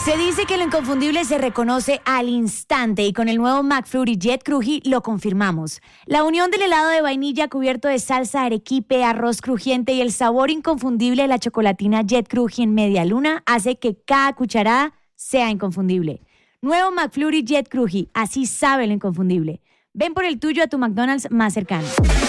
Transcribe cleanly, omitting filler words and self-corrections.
Se dice que lo inconfundible se reconoce al instante y con el nuevo McFlurry Jet Cruji lo confirmamos. La unión del helado de vainilla cubierto de salsa arequipe, arroz crujiente y el sabor inconfundible de la chocolatina Jet Cruji en media luna hace que cada cucharada sea inconfundible. Nuevo McFlurry Jet Cruji, así sabe lo inconfundible. Ven por el tuyo a tu McDonald's más cercano.